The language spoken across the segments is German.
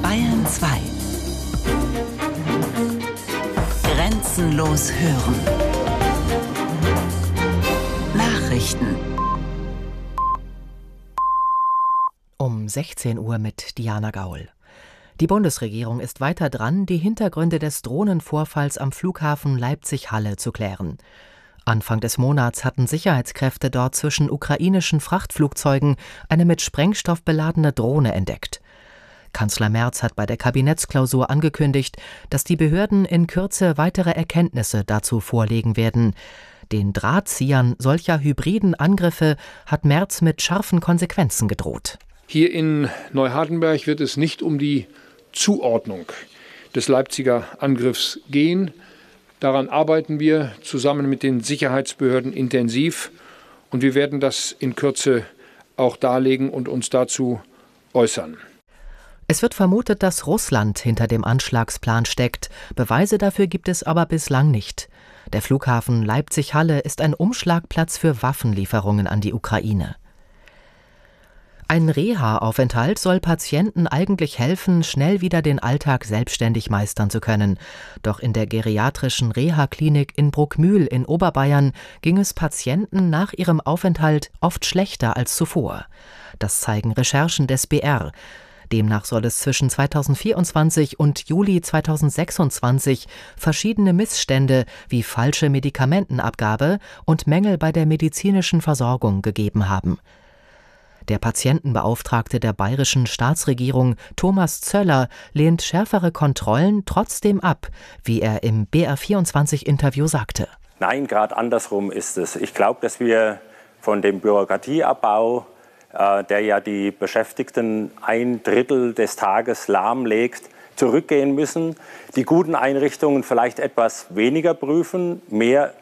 Bayern 2. Grenzenlos hören. Nachrichten. Um 16 Uhr mit Diana Gaul. Die Bundesregierung ist weiter dran, die Hintergründe des Drohnenvorfalls am Flughafen Leipzig-Halle zu klären. Anfang des Monats hatten Sicherheitskräfte dort zwischen ukrainischen Frachtflugzeugen eine mit Sprengstoff beladene Drohne entdeckt. Kanzler Merz hat bei der Kabinettsklausur angekündigt, dass die Behörden in Kürze weitere Erkenntnisse dazu vorlegen werden. Den Drahtziehern solcher hybriden Angriffe hat Merz mit scharfen Konsequenzen gedroht. Hier in Neuhardenberg wird es nicht um die Zuordnung des Leipziger Angriffs gehen. Daran arbeiten wir zusammen mit den Sicherheitsbehörden intensiv und wir werden das in Kürze auch darlegen und uns dazu äußern. Es wird vermutet, dass Russland hinter dem Anschlagsplan steckt. Beweise dafür gibt es aber bislang nicht. Der Flughafen Leipzig-Halle ist ein Umschlagplatz für Waffenlieferungen an die Ukraine. Ein Reha-Aufenthalt soll Patienten eigentlich helfen, schnell wieder den Alltag selbstständig meistern zu können. Doch in der geriatrischen Reha-Klinik in Bruckmühl in Oberbayern ging es Patienten nach ihrem Aufenthalt oft schlechter als zuvor. Das zeigen Recherchen des BR. Demnach soll es zwischen 2024 und Juli 2026 verschiedene Missstände wie falsche Medikamentenabgabe und Mängel bei der medizinischen Versorgung gegeben haben. Der Patientenbeauftragte der bayerischen Staatsregierung, Thomas Zöller, lehnt schärfere Kontrollen trotzdem ab, wie er im BR24-Interview sagte. Nein, gerade andersrum ist es. Ich glaube, dass wir von dem Bürokratieabbau, der ja die Beschäftigten 1/3 des Tages lahmlegt, zurückgehen müssen. Die guten Einrichtungen vielleicht etwas weniger prüfen, mehr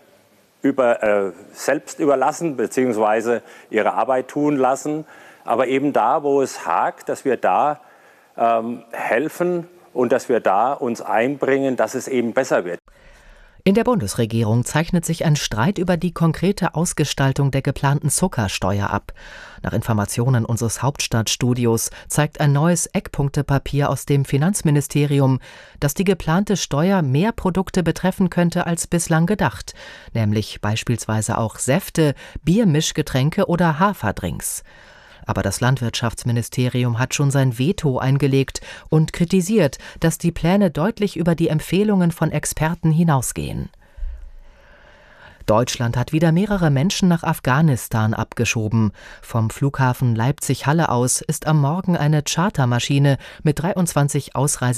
selbst überlassen bzw. ihre Arbeit tun lassen. Aber eben da, wo es hakt, dass wir da helfen und dass wir da uns einbringen, dass es eben besser wird. In der Bundesregierung zeichnet sich ein Streit über die konkrete Ausgestaltung der geplanten Zuckersteuer ab. Nach Informationen unseres Hauptstadtstudios zeigt ein neues Eckpunktepapier aus dem Finanzministerium, dass die geplante Steuer mehr Produkte betreffen könnte als bislang gedacht, nämlich beispielsweise auch Säfte, Biermischgetränke oder Haferdrinks. Aber das Landwirtschaftsministerium hat schon sein Veto eingelegt und kritisiert, dass die Pläne deutlich über die Empfehlungen von Experten hinausgehen. Deutschland hat wieder mehrere Menschen nach Afghanistan abgeschoben. Vom Flughafen Leipzig-Halle aus ist am Morgen eine Chartermaschine mit 23 Ausreise